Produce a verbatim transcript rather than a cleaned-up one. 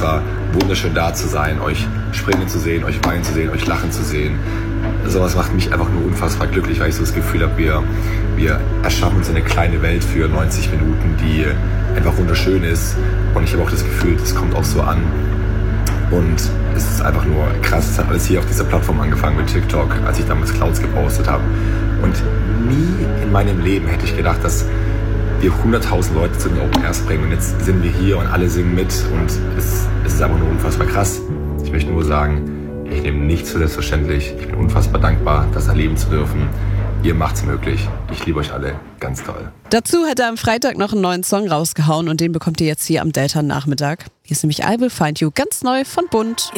ultra wunderschön da zu sein, euch springen zu sehen, euch weinen zu sehen, euch lachen zu sehen. Sowas macht mich einfach nur unfassbar glücklich, weil ich so das Gefühl habe, wir, wir erschaffen uns eine kleine Welt für neunzig Minuten, die einfach wunderschön ist. Und ich habe auch das Gefühl, das kommt auch so an. Und es ist einfach nur krass. Es hat alles hier auf dieser Plattform angefangen mit TikTok, als ich damals Clouds gepostet habe. Und nie in meinem Leben hätte ich gedacht, dass wir hunderttausend Leute zu den Open Airs bringen. Und jetzt sind wir hier und alle singen mit. Und es, es ist einfach nur unfassbar krass. Ich möchte nur sagen, ich nehme nichts für selbstverständlich. Ich bin unfassbar dankbar, das erleben zu dürfen. Ihr macht's möglich. Ich liebe euch alle ganz toll. Dazu hat er am Freitag noch einen neuen Song rausgehauen und den bekommt ihr jetzt hier am Delta Nachmittag. Hier ist nämlich I Will Find You, ganz neu von Bund.